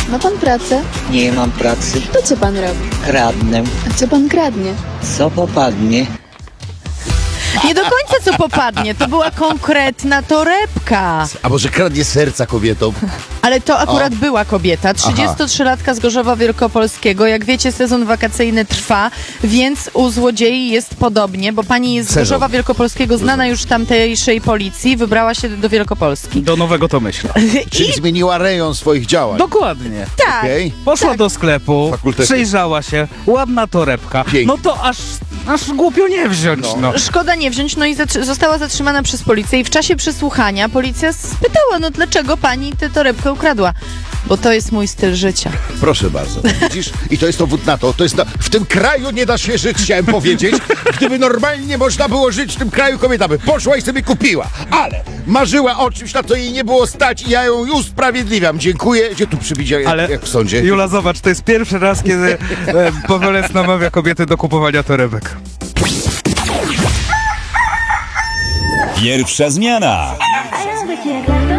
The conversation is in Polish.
Ma pan pracę? Nie mam pracy, To co pan robi? kradnę, A co pan kradnie? co popadnie. Nie do końca co popadnie, to była konkretna torebka. A może kradnie serca kobietom? Ale to akurat była kobieta, 33-latka z Gorzowa Wielkopolskiego. Jak wiecie, sezon wakacyjny trwa, więc u złodziei jest podobnie, bo pani jest z Sezon. Gorzowa Wielkopolskiego, znana już tamtejszej policji, wybrała się do Wielkopolski. Do Nowego Tomyśla. Czyli zmieniła rejon swoich działań. Dokładnie. Tak, Okej. Poszła do sklepu, Fakultety. przejrzała się, ładna torebka. Pięknie. No to aż głupio nie wziąć, no. szkoda nie wziąć, no i została zatrzymana przez policję i w czasie przesłuchania policja spytała, no dlaczego pani tę torebkę ukradła? Bo to jest mój styl życia. Proszę bardzo. Widzisz? I to jest dowód na to. W tym kraju nie da się żyć, chciałem powiedzieć. Gdyby normalnie można było żyć w tym kraju, kobieta by poszła i sobie kupiła. Ale marzyła o czymś, na to jej nie było stać i ja ją usprawiedliwiam. Dziękuję. Gdzie tu przybidzie, jak w sądzie? Jula, zobacz, to jest pierwszy raz, kiedy Powolec namawia kobiety do kupowania torebek. Pierwsza zmiana. A ja lubię cię jak